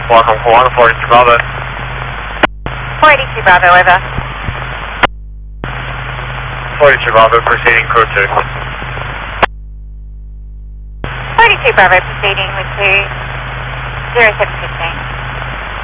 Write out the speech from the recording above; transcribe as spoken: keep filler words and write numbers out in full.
Welcome, one forty-two Bravo. four eighty-two Bravo, over. forty-two Bravo, proceeding code two. four eighty-two Bravo, proceeding with two zero seven fifteen.